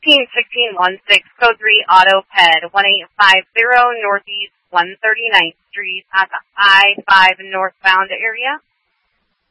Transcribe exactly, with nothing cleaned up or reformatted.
sixteen sixteen one six, code three, Auto Ped, one eight five zero Northeast one thirty-ninth Street at the I five northbound area.